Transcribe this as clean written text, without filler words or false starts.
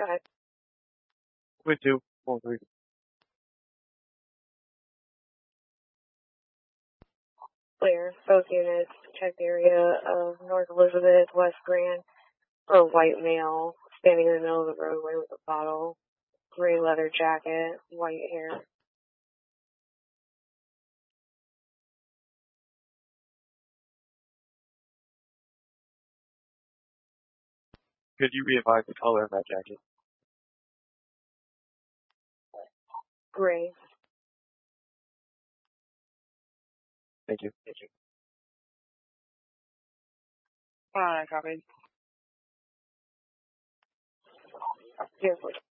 Go ahead. We do. 1-3. Clear. Both units. Check the area of North Elizabeth, West Grand, for a white male standing in the middle of the roadway with a bottle, gray leather jacket, white hair. Could you re-advise the color of that jacket? Gray. Thank you. Copy. Beautiful.